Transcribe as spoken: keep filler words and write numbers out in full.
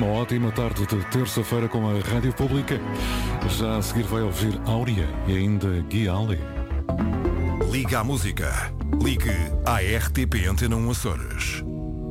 uma ótima tarde de terça-feira com a Rádio Pública. Já a seguir vai ouvir Áurea e ainda Guiale. Liga à música. Ligue à R T P Antena um Açores.